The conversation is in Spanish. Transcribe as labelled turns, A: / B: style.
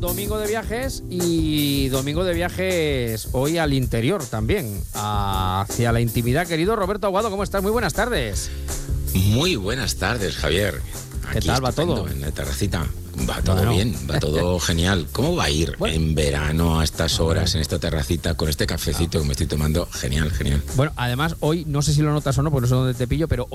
A: domingo de viajes y domingo de viajes hoy al interior también, hacia la intimidad. Querido Roberto Aguado, ¿cómo estás? Muy buenas tardes.
B: Muy buenas tardes, Javier.
A: ¿Qué tal va todo?
B: En la terracita. Va todo bien, va todo genial. ¿Cómo va a ir en verano a estas horas, en esta terracita, con este cafecito que me estoy tomando? Genial, genial.
A: Bueno, además hoy, no sé si lo notas o no, porque no sé dónde te pillo, pero